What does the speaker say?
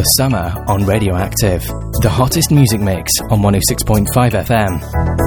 Summer on Radioactive, the hottest music mix on 106.5 FM.